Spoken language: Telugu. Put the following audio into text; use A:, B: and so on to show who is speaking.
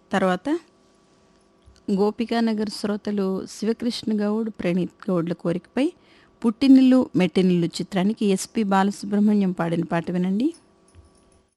A: తర్వాత గోపికానగర్ శ్రోతలు శివకృష్ణ గౌడ్, ప్రణీత్ గౌడ్ల కోరికపై పుట్టినిల్లు మెట్టినిల్లు చిత్రానికి ఎస్పి బాలసుబ్రహ్మణ్యం పాడిన పాట వినండి.